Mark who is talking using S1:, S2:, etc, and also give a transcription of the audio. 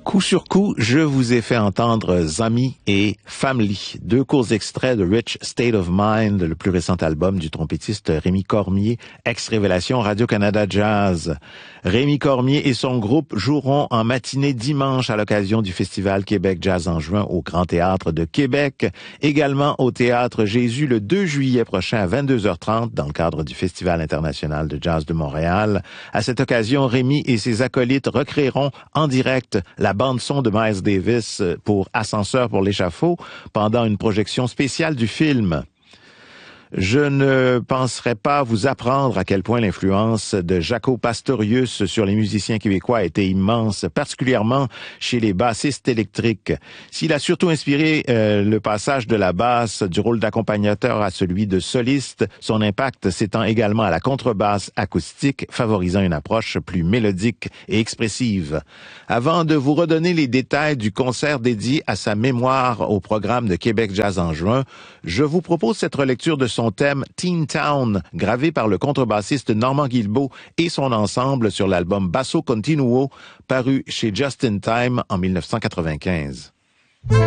S1: Coup sur coup, je vous ai fait entendre Zami et Family, deux courts extraits de Rich State of Mind, le plus récent album du trompettiste Rémi Cormier, ex-révélation Radio-Canada Jazz. Rémi Cormier et son groupe joueront en matinée dimanche à l'occasion du Festival Québec Jazz en juin au Grand Théâtre de Québec, également au Théâtre Jésus le 2 juillet prochain à 22h30 dans le cadre du Festival international de jazz de Montréal. À cette occasion, Rémi et ses acolytes recréeront en direct la bande-son de Miles Davis pour Ascenseur pour l'échafaud pendant une projection spéciale du film. Je ne penserais pas vous apprendre à quel point l'influence de Jaco Pastorius sur les musiciens québécois a été immense, particulièrement chez les bassistes électriques. S'il a surtout inspiré le passage de la basse du rôle d'accompagnateur à celui de soliste, son impact s'étend également à la contrebasse acoustique, favorisant une approche plus mélodique et expressive. Avant de vous redonner les détails du concert dédié à sa mémoire au programme de Québec Jazz en juin, je vous propose cette relecture de son thème Teen Town, gravé par le contrebassiste Normand Guilbeault et son ensemble sur l'album Basso Continuo, paru chez Just in Time en 1995.